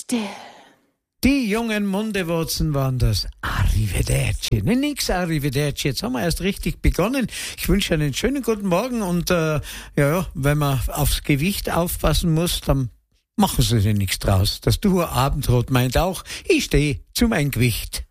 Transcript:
still. Die jungen Mundewurzen waren das. Arrivederci. Ne, nix Arrivederci. Jetzt haben wir erst richtig begonnen. Ich wünsche einen schönen guten Morgen und wenn man aufs Gewicht aufpassen muss, dann machen Sie sich nichts draus. Das Duo Abendrot meint auch, ich stehe zu meinem Gewicht.